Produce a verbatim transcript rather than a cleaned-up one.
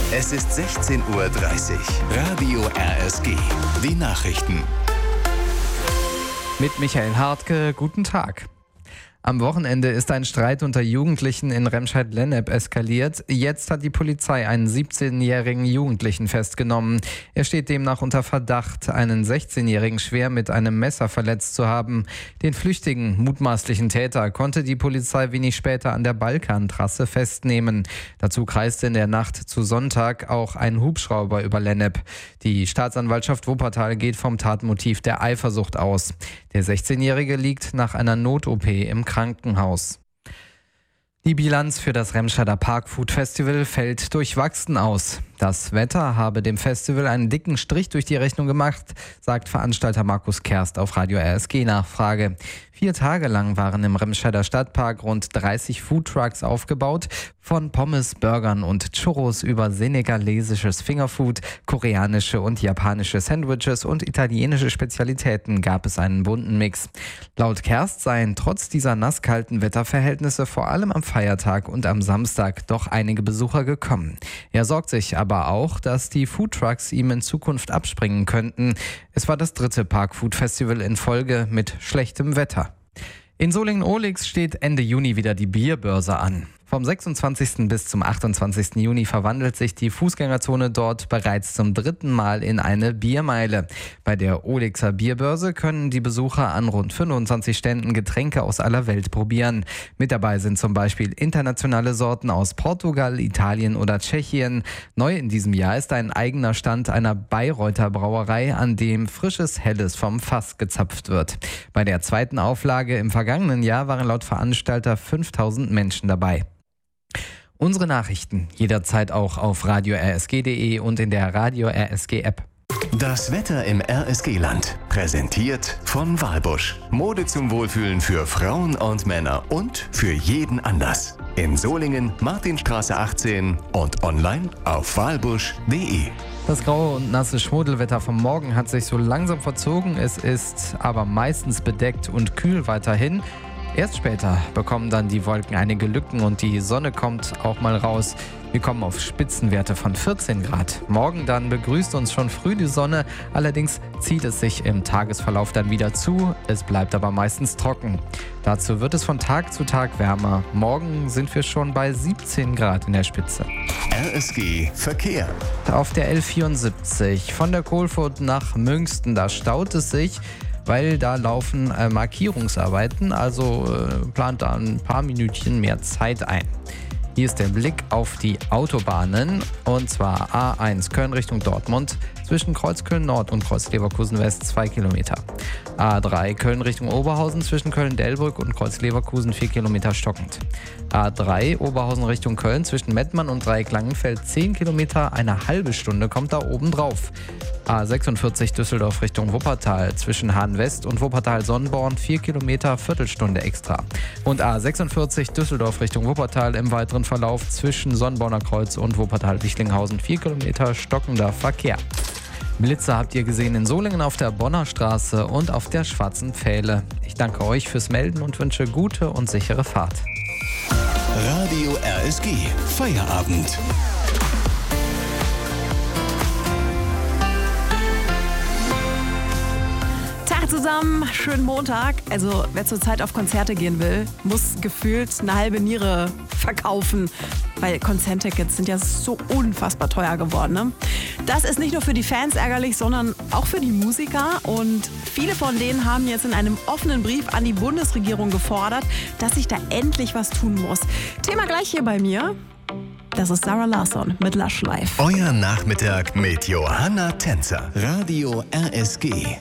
Es ist sechzehn Uhr dreißig. Radio R S G. Die Nachrichten. Mit Michael Hartke, guten Tag. Am Wochenende ist ein Streit unter Jugendlichen in Remscheid-Lennep eskaliert. Jetzt hat die Polizei einen siebzehnjährigen Jugendlichen festgenommen. Er steht demnach unter Verdacht, einen sechzehnjährigen schwer mit einem Messer verletzt zu haben. Den flüchtigen, mutmaßlichen Täter konnte die Polizei wenig später an der Balkantrasse festnehmen. Dazu kreiste in der Nacht zu Sonntag auch ein Hubschrauber über Lennep. Die Staatsanwaltschaft Wuppertal geht vom Tatmotiv der Eifersucht aus. Der sechzehnjährige liegt nach einer Not-O P im Krankenhaus. Die Bilanz für das Remscheider Parkfood Festival fällt durchwachsen aus. Das Wetter habe dem Festival einen dicken Strich durch die Rechnung gemacht, sagt Veranstalter Markus Kerst auf Radio R S G Nachfrage. Vier Tage lang waren im Remscheider Stadtpark rund dreißig Foodtrucks aufgebaut. Von Pommes, Burgern und Churros über senegalesisches Fingerfood, koreanische und japanische Sandwiches und italienische Spezialitäten gab es einen bunten Mix. Laut Kerst seien trotz dieser nasskalten Wetterverhältnisse vor allem am Feiertag und am Samstag doch einige Besucher gekommen. Er sorgt sich aber aber auch, dass die Foodtrucks ihm in Zukunft abspringen könnten. Es war das dritte Parkfood-Festival in Folge mit schlechtem Wetter. In Solingen-Ohlix steht Ende Juni wieder die Bierbörse an. Vom sechsundzwanzigsten bis zum achtundzwanzigsten Juni verwandelt sich die Fußgängerzone dort bereits zum dritten Mal in eine Biermeile. Bei der Ohlixer Bierbörse können die Besucher an rund fünfundzwanzig Ständen Getränke aus aller Welt probieren. Mit dabei sind zum Beispiel internationale Sorten aus Portugal, Italien oder Tschechien. Neu in diesem Jahr ist ein eigener Stand einer Bayreuther Brauerei, an dem frisches Helles vom Fass gezapft wird. Bei der zweiten Auflage im vergangenen Jahr waren laut Veranstalter fünftausend Menschen dabei. Unsere Nachrichten jederzeit auch auf radio r s g punkt d e und in der Radio R S G App. Das Wetter im R S G-Land. Präsentiert von Walbusch. Mode zum Wohlfühlen für Frauen und Männer und für jeden Anlass. In Solingen, Martinstraße achtzehn und online auf walbusch punkt d e. Das graue und nasse Schmuddelwetter vom Morgen hat sich so langsam verzogen. Es ist aber meistens bedeckt und kühl weiterhin. Erst später bekommen dann die Wolken einige Lücken und die Sonne kommt auch mal raus. Wir kommen auf Spitzenwerte von vierzehn Grad. Morgen dann begrüßt uns schon früh die Sonne, allerdings zieht es sich im Tagesverlauf dann wieder zu. Es bleibt aber meistens trocken. Dazu wird es von Tag zu Tag wärmer. Morgen sind wir schon bei siebzehn Grad in der Spitze. R S G Verkehr. Auf der L vierundsiebzig von der Kohlfurt nach Münsten, da staut es sich, weil da laufen äh, Markierungsarbeiten, also äh, plant da ein paar Minütchen mehr Zeit ein. Hier ist der Blick auf die Autobahnen, und zwar A eins Köln Richtung Dortmund, zwischen Kreuzköln Nord und Kreuzleverkusen West zwei Kilometer. A drei Köln Richtung Oberhausen, zwischen Köln-Delbrück und Kreuzleverkusen vier Kilometer stockend. A drei Oberhausen Richtung Köln, zwischen Mettmann und Dreieck-Langenfeld zehn Kilometer, eine halbe Stunde kommt da oben drauf. A sechsundvierzig Düsseldorf Richtung Wuppertal, zwischen Hahn-West und Wuppertal-Sonnborn vier Kilometer, Viertelstunde extra. Und A sechsundvierzig Düsseldorf Richtung Wuppertal im weiteren Verlauf zwischen Sonnborner Kreuz und Wuppertal-Wichlinghausen vier Kilometer, stockender Verkehr. Blitze habt ihr gesehen in Solingen auf der Bonner Straße und auf der Schwarzen Pfähle. Ich danke euch fürs Melden und wünsche gute und sichere Fahrt. Radio R S G Feierabend. Zusammen, schönen Montag. Also wer zurzeit auf Konzerte gehen will, muss gefühlt eine halbe Niere verkaufen, weil Konzerttickets sind ja so unfassbar teuer geworden. Ne? Das ist nicht nur für die Fans ärgerlich, sondern auch für die Musiker, und viele von denen haben jetzt in einem offenen Brief an die Bundesregierung gefordert, dass sich da endlich was tun muss. Thema gleich hier bei mir. Das ist Sarah Larsson mit Lush Life. Euer Nachmittag mit Johanna Tänzer. Radio R S G.